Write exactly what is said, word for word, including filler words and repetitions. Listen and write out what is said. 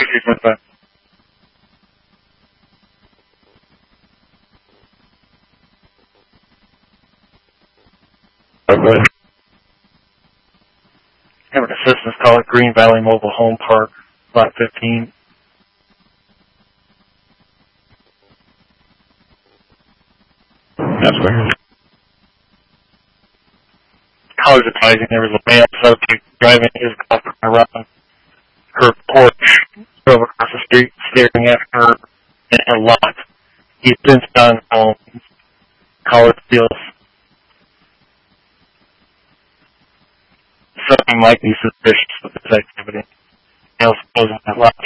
six five. Oh, go ahead. Have an assistance call at Green Valley Mobile Home Park, lot fifteen. That's where. College advising there was a male subject driving his golf cart around her porch, drove across the street, staring at her in her lot. He has since gone home. College feels something might be suspicious with this activity. Male posing at lot